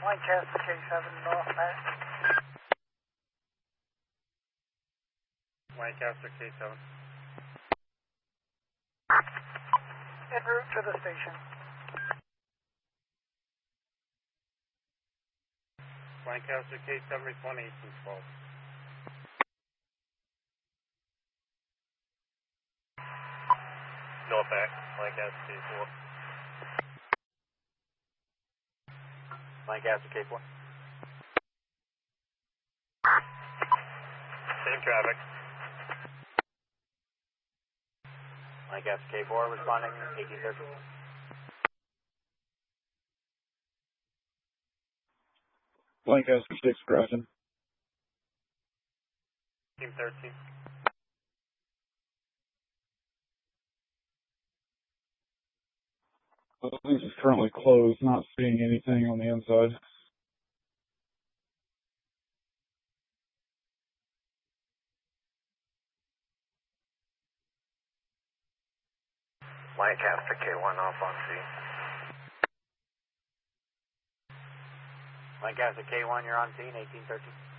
Lancaster K7 North Matt. Lancaster K7. En route to the station. Lancaster K7 respond 1812. North back, Lancaster K4. Lancaster K4. Same traffic. Lancaster K4 responding 1813. Lancaster 6 crossing. Team 13. This is currently closed, not seeing anything on the inside. Lancaster K1 off on scene. Lancaster K1, you're on scene, 1813.